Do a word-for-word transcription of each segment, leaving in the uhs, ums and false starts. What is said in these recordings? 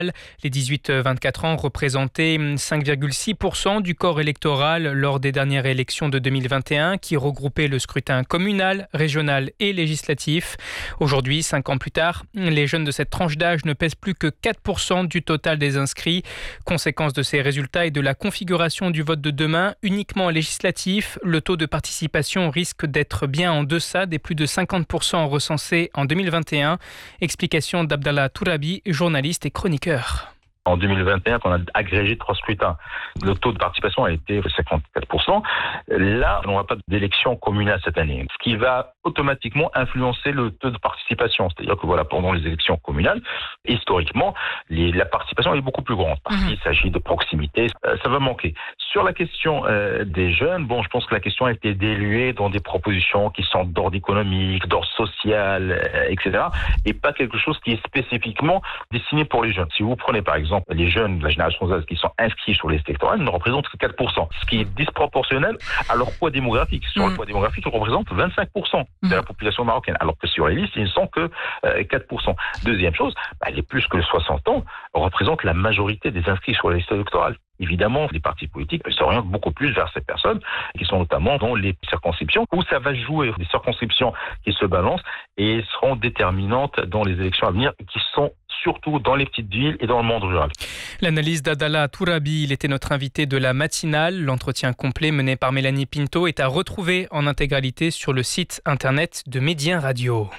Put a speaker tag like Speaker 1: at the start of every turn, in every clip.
Speaker 1: Les dix-huit vingt-quatre ans représentaient cinq virgule six pour cent du corps électoral lors des dernières élections de deux mille vingt et un qui regroupaient le scrutin communal, régional et législatif. Aujourd'hui, cinq ans plus tard, les jeunes de cette tranche d'âge ne pèsent plus que quatre pour cent du total des inscrits. Conséquence de ces résultats et de la configuration du vote de demain, uniquement législatif, le taux de participation risque d'être bien en deçà des plus de cinquante pour cent recensés en deux mille vingt et un. Explication d'Abdallah Tourabi, journaliste et chroniqueur.
Speaker 2: En deux mille vingt et un, on a agrégé trois scrutins. Le taux de participation a été cinquante-quatre pour cent. Là, on n'aura pas d'élection communale cette année, ce qui va automatiquement influencer le taux de participation. C'est-à-dire que voilà, pendant les élections communales, historiquement, les, la participation est beaucoup plus grande. Parce qu'il s'agit de proximité, euh, ça va manquer. Sur la question euh, des jeunes, bon, je pense que la question a été diluée dans des propositions qui sont d'ordre économique, d'ordre social, euh, et cetera, et pas quelque chose qui est spécifiquement destiné pour les jeunes. Si vous prenez par exemple les jeunes de la génération Z qui sont inscrits sur les listes électorales ne représentent que quatre pour cent, ce qui est disproportionnel à leur poids démographique. Sur mmh. le poids démographique, ils représentent vingt-cinq pour cent mmh. de la population marocaine, alors que sur les listes, ils ne sont que euh, quatre pour cent. Deuxième chose, bah, les plus que soixante ans représentent la majorité des inscrits sur les listes électorales. Évidemment, les partis politiques s'orientent beaucoup plus vers ces personnes qui sont notamment dans les circonscriptions où ça va jouer, des circonscriptions qui se balancent et seront déterminantes dans les élections à venir, qui sont surtout dans les petites villes et dans le monde rural.
Speaker 1: L'analyse d'Abdallah Tourabi, il était notre invité de la matinale. L'entretien complet mené par Mélanie Pinto est à retrouver en intégralité sur le site internet de Médien Radio.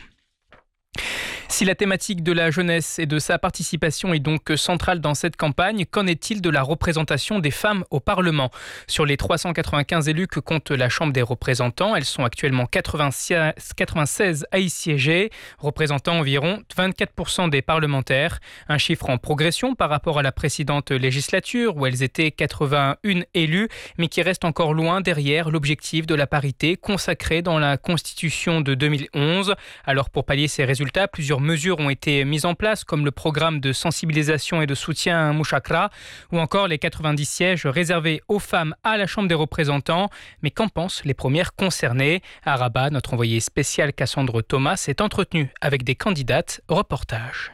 Speaker 1: Si la thématique de la jeunesse et de sa participation est donc centrale dans cette campagne, qu'en est-il de la représentation des femmes au Parlement ? Sur les trois cent quatre-vingt-quinze élus que compte la Chambre des représentants, elles sont actuellement quatre-vingt-seize à y siéger, représentant environ vingt-quatre pour cent des parlementaires. Un chiffre en progression par rapport à la précédente législature où elles étaient quatre-vingt-un élus, mais qui reste encore loin derrière l'objectif de la parité consacré dans la Constitution de deux mille onze. Alors pour pallier ces résultats, plusieurs mesures ont été mises en place, comme le programme de sensibilisation et de soutien à Mouchakra, ou encore les quatre-vingt-dix sièges réservés aux femmes à la Chambre des représentants. Mais qu'en pensent les premières concernées ? À Rabat, notre envoyé spécial Cassandre Thomas s'est entretenu avec des candidates. Reportage.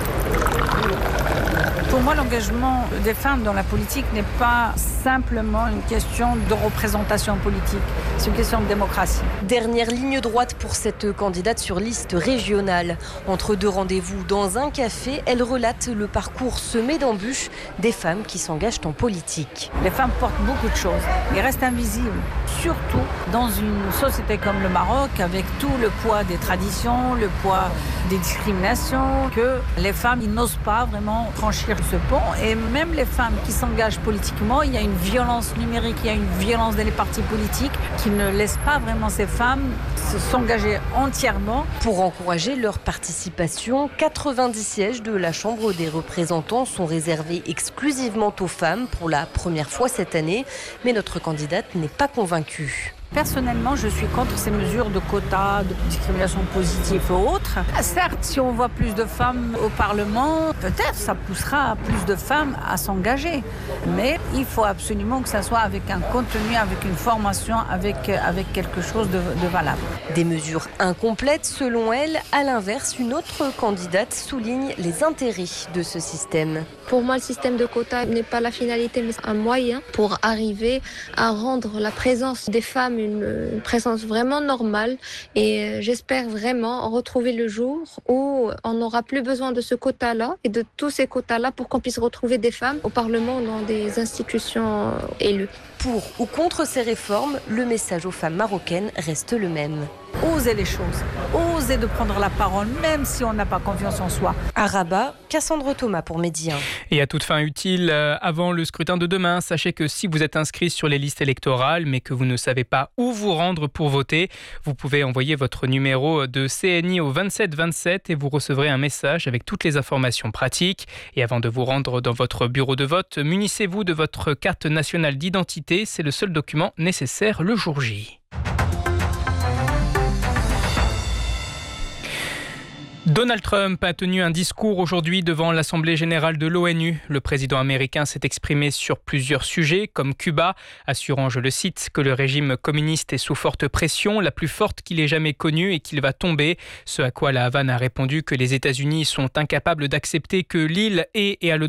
Speaker 3: Pour moi, l'engagement des femmes dans la politique n'est pas simplement une question de représentation politique, c'est une question de démocratie.
Speaker 4: Dernière ligne droite pour cette candidate sur liste régionale. Entre deux rendez-vous dans un café, elle relate le parcours semé d'embûches des femmes qui s'engagent en politique.
Speaker 3: Les femmes portent beaucoup de choses et restent invisibles, surtout dans une société comme le Maroc, avec tout le poids des traditions, le poids des discriminations, que les femmes ils n'osent pas vraiment franchir ce pont. Et même les femmes qui s'engagent politiquement, il y a une violence numérique, il y a une violence dans les partis politiques qui ne laisse pas vraiment ces femmes s'engager entièrement.
Speaker 4: Pour encourager leur participation, quatre-vingt-dix sièges de la Chambre des représentants sont réservés exclusivement aux femmes pour la première fois cette année. Mais notre candidate n'est pas convaincue.
Speaker 3: Personnellement, je suis contre ces mesures de quotas, de discrimination positive et autres. Certes, si on voit plus de femmes au Parlement, peut-être ça poussera plus de femmes à s'engager. Mais il faut absolument que ça soit avec un contenu, avec une formation, avec, avec quelque chose de, de valable.
Speaker 4: Des mesures incomplètes selon elle. À l'inverse, une autre candidate souligne les intérêts de ce système.
Speaker 5: Pour moi, le système de quotas n'est pas la finalité, mais un moyen pour arriver à rendre la présence des femmes une présence vraiment normale et j'espère vraiment retrouver le jour où on n'aura plus besoin de ce quota-là et de tous ces quotas-là pour qu'on puisse retrouver des femmes au Parlement dans des institutions élues.
Speaker 4: Pour ou contre ces réformes, le message aux femmes marocaines reste le même.
Speaker 3: Oser les choses, oser de prendre la parole, même si on n'a pas confiance en soi.
Speaker 4: À Rabat, Cassandre Thomas pour Médien.
Speaker 1: Et à toute fin utile, euh, avant le scrutin de demain, sachez que si vous êtes inscrit sur les listes électorales, mais que vous ne savez pas où vous rendre pour voter, vous pouvez envoyer votre numéro de C N I au vingt-sept vingt-sept et vous recevrez un message avec toutes les informations pratiques. Et avant de vous rendre dans votre bureau de vote, munissez-vous de votre carte nationale d'identité. C'est le seul document nécessaire le jour J. Donald Trump a tenu un discours aujourd'hui devant l'Assemblée générale de l'ONU. Le président américain s'est exprimé sur plusieurs sujets, comme Cuba, assurant, je le cite, que le régime communiste est sous forte pression, la plus forte qu'il ait jamais connue et qu'il va tomber. Ce à quoi la Havane a répondu que les États-Unis sont incapables d'accepter que l'île ait et a le